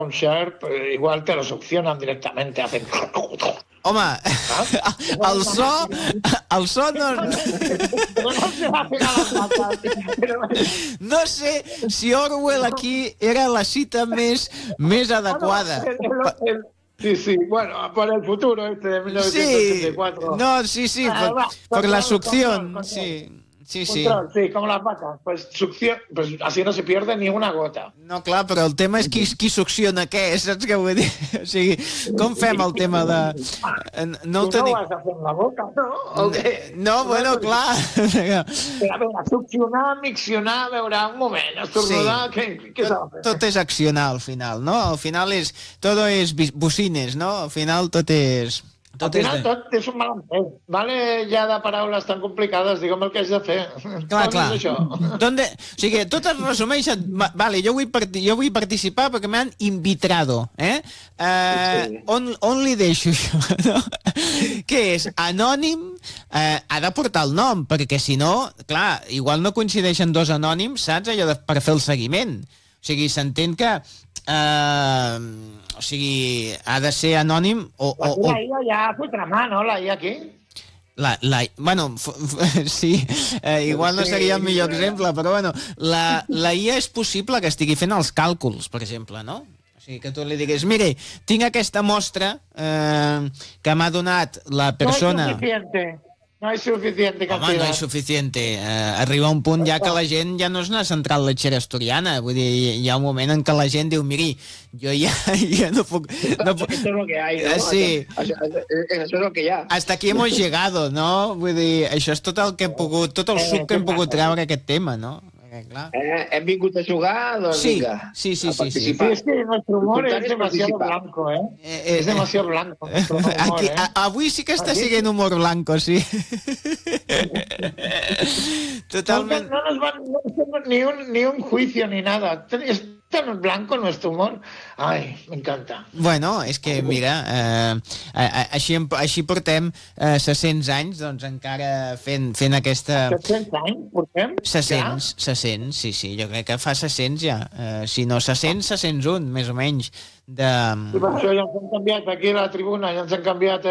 un Sharp, igual te lo succionan directamente, hacen... Home, el so no... No sé si Orwell aquí era la cita més adequada. Sí, bueno, por el futuro de 1984. Sí, por la succión, sí. Control, sí, como las vacas. Pues succión, pues así no se pierde ni una gota. No, clar, però el tema és qui succiona què, saps què vull dir? O sigui, com fem el tema de... No ho has de fer amb la boca, no? O què? No, bueno, clar. A veure, succionar, miccionar, a veure, un moment, estornudar, què s'ha de fer? Tot és accionar al final, no? Al final és... Tot és bocines, no? Al final tot és... Al final tot és un malentès. Vale, ja de paraules tan complicades, digue'm el que haig de fer. Clar. O sigui, tot es resumeix... Vale, jo vull participar perquè m'han invitado, Sí. On li deixo això, no? Què és? Anònim? Ha de portar el nom, perquè si no, clar, igual no coincideixen dos anònims, saps? Allò per fer el seguiment. O sigui, s'entén que... o sigui, ha de ser anònim La IA ja fotrà mà, no? La IA aquí? Bueno, sí, igual no seria el millor exemple, però bueno, la IA és possible que estigui fent els càlculs, per exemple, no? O sigui, que tu li diguis, mire, tinc aquesta mostra que m'ha donat la persona... No hay suficiente cantidad. Home, no hay suficiente. Arriba un punt ja que la gent ja no és una central lechera asturiana. Vull dir, hi ha un moment en què la gent diu, miri, jo ja no puc... Eso es lo que hay, ¿no? Sí. Eso es lo que hi ha. Hasta aquí hemos llegado, no? Vull dir, això és tot el que hem pogut, tot el suc que hem pogut treure aquest tema, no? Hem vingut a jugar, doncs vinga. Sí. Es que nuestro humor es demasiado blanco, Es demasiado blanco. Aquí, avui sí que està siguent humor blanco, sí. Totalment. No nos van ni un juicio ni nada. Es tan blanco nuestro humor. Ai, m'encanta. Bueno, és que, mira, així portem 600 anys, doncs encara fent aquesta... 700 anys portem? 600, sí, jo crec que fa 600 ja. Si no 600, 601, més o menys. I per això ja ens han canviat aquí a la tribuna, ja ens han canviat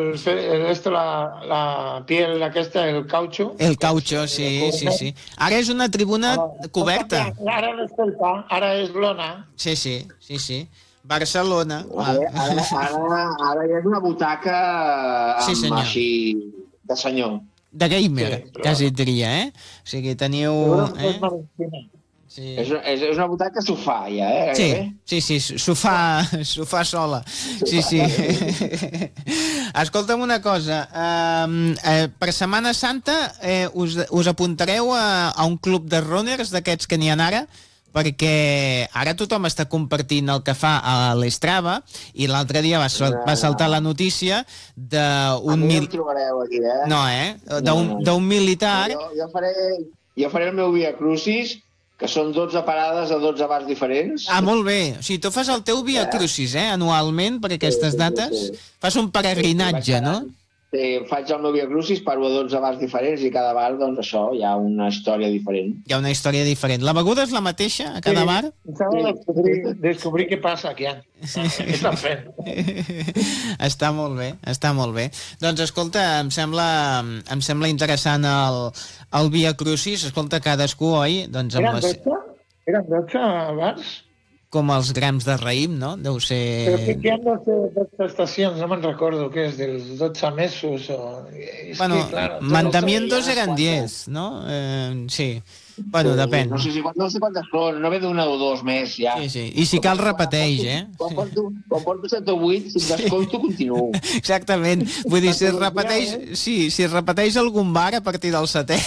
la piel aquesta, el caucho. El caucho, sí. Ara és una tribuna coberta. Ara no és felpa, ara és lona. Sí. Barcelona. Ara ja és una butaca així de senyor. De gamer, quasi et diria, O sigui, teniu... Sí. És una butaca sofà, ja, Sí, sofà sola. Sí. Escolta'm una cosa, per Setmana Santa us apuntareu a un club de runners d'aquests que n'hi ha ara? Perquè ara tothom està compartint el que fa a l'Strava i l'altre dia va saltar la notícia d'un... A mi em trobareu aquí, No, d'un militar... Jo faré el meu Via Crucis, que són 12 parades a 12 bars diferents. Molt bé. O sigui, tu fas el teu Via Crucis, anualment, per aquestes dates. Fas un peregrinatge, no? Sí, faig el meu Via Crucis, paro a 12 bars diferents i cada bar, doncs això, hi ha una història diferent. Hi ha una història diferent. La beguda és la mateixa a cada bar? S'ha de descobrir què passa aquí. Què estan fent? Està molt bé. Doncs, escolta, em sembla interessant el Via Crucis. Escolta, cadascú, oi? Eren 12 bars? Com els grams de raïm, no? Deu ser... Però què han de ser 12 estacions? No me'n recordo què és, dels 12 mesos o... Bueno, mandamientos eren 10, no? Sí. Bueno, depèn. No sé quantes són, no ve d'una o dos més, ja. Sí. I si cal repeteix, Quan porto 7 o 8, si t'escolto, continuo. Exactament. Vull dir, si es repeteix algun bar a partir del 7è,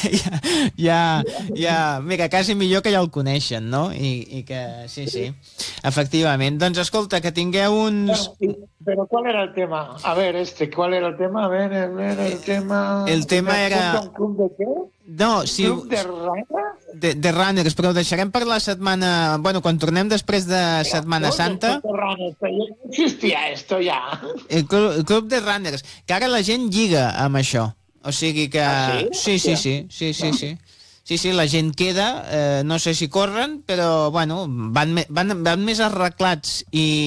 mira, quasi millor que ja el coneixen, no? I que, sí. Efectivament. Doncs escolta, que tingueu uns... Però ¿cuál era el tema? A ver, ¿cuál era el tema? A ver, el tema... El tema era... ¿Un club de qué? No, sí... Club de runners? De runners, però ho deixarem per la setmana... Bueno, quan tornem després de Setmana Santa... Existia esto ja. El club de runners, que ara la gent lliga amb això. O sigui que... Ah, sí? Sí. sí, la gent queda, no sé si corren, però, bueno, van més arreglats i